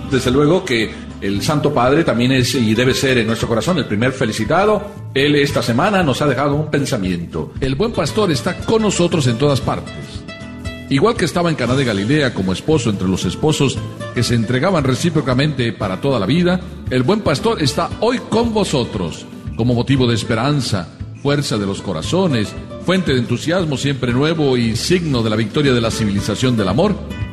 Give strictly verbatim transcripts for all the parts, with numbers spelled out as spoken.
Desde luego que el Santo Padre también es y debe ser en nuestro corazón el primer felicitado. Él esta semana nos ha dejado un pensamiento. El buen pastor está con nosotros en todas partes. Igual que estaba en Caná de Galilea como esposo entre los esposos que se entregaban recíprocamente para toda la vida, el buen pastor está hoy con vosotros como motivo de esperanza, fuerza de los corazones, fuente de entusiasmo siempre nuevo y signo de la victoria de la civilización del amor.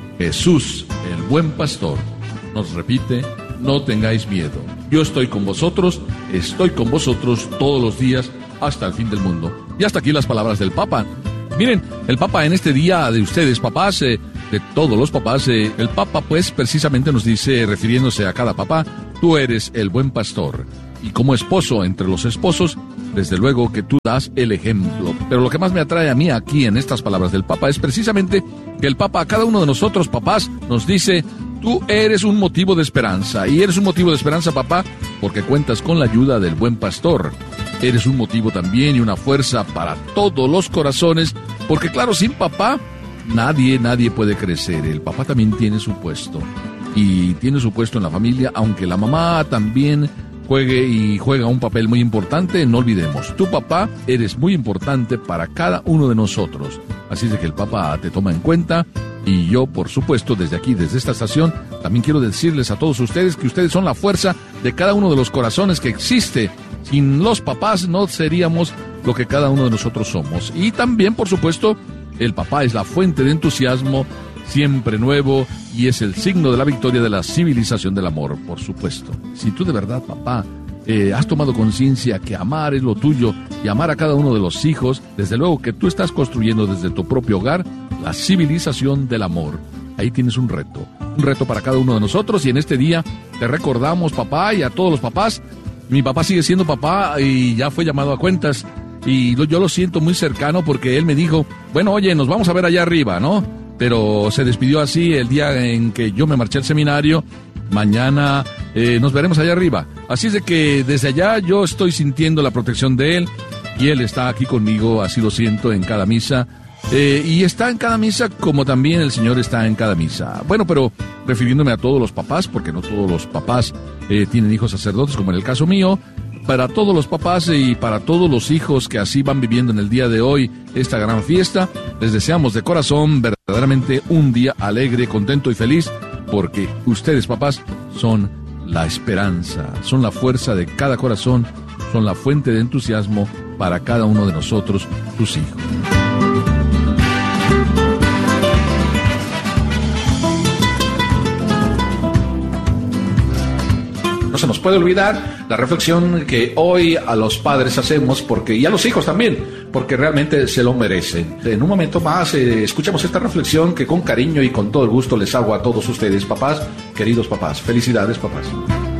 Jesús, el buen pastor, nos repite: no tengáis miedo, yo estoy con vosotros, estoy con vosotros todos los días hasta el fin del mundo. Y hasta aquí las palabras del Papa. Miren, el Papa en este día de ustedes, papás, eh, de todos los papás, eh, el Papa pues precisamente nos dice, refiriéndose a cada papá: tú eres el buen pastor. Y como esposo entre los esposos, desde luego que tú das el ejemplo. Pero lo que más me atrae a mí aquí en estas palabras del Papa es precisamente que el Papa a cada uno de nosotros, papás, nos dice: tú eres un motivo de esperanza. Y eres un motivo de esperanza, papá, porque cuentas con la ayuda del buen pastor. Eres un motivo también y una fuerza para todos los corazones, porque claro, sin papá, nadie, nadie puede crecer. El papá también tiene su puesto. Y tiene su puesto en la familia, aunque la mamá también juegue y juega un papel muy importante, no olvidemos, tu papá eres muy importante para cada uno de nosotros. Así es de que el papá te toma en cuenta. Y yo, por supuesto, desde aquí, desde esta estación, también quiero decirles a todos ustedes que ustedes son la fuerza de cada uno de los corazones que existe. Sin los papás no seríamos lo que cada uno de nosotros somos. Y también, por supuesto, el papá es la fuente de entusiasmo siempre nuevo y es el signo de la victoria de la civilización del amor, por supuesto. Si tú de verdad, papá, eh, has tomado conciencia que amar es lo tuyo y amar a cada uno de los hijos, desde luego que tú estás construyendo desde tu propio hogar la civilización del amor. Ahí tienes un reto, un reto para cada uno de nosotros, y en este día te recordamos, papá, y a todos los papás. Mi papá sigue siendo papá y ya fue llamado a cuentas, y yo lo siento muy cercano porque él me dijo: bueno, oye, nos vamos a ver allá arriba, ¿no? Pero se despidió así el día en que yo me marché al seminario. Mañana eh, nos veremos allá arriba. Así es de que desde allá yo estoy sintiendo la protección de él, y él está aquí conmigo, así lo siento, en cada misa. Eh, y está en cada misa como también el Señor está en cada misa. Bueno, pero refiriéndome a todos los papás, porque no todos los papás eh, tienen hijos sacerdotes, como en el caso mío. Para todos los papás y para todos los hijos que así van viviendo en el día de hoy esta gran fiesta, les deseamos de corazón verdaderamente un día alegre, contento y feliz, porque ustedes, papás, son la esperanza, son la fuerza de cada corazón, son la fuente de entusiasmo para cada uno de nosotros, tus hijos. No se nos puede olvidar la reflexión que hoy a los padres hacemos, porque y a los hijos también, porque realmente se lo merecen. En un momento más eh, escuchamos esta reflexión que con cariño y con todo el gusto les hago a todos ustedes, papás, queridos papás. Felicidades, papás.